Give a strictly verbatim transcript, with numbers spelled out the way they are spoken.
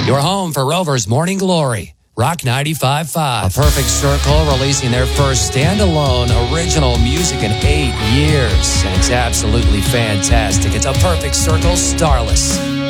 Your home for Rover's Morning Glory. Rock ninety-five point five. A Perfect Circle releasing their first standalone original music in eight years. And it's absolutely fantastic. It's A Perfect Circle Starless.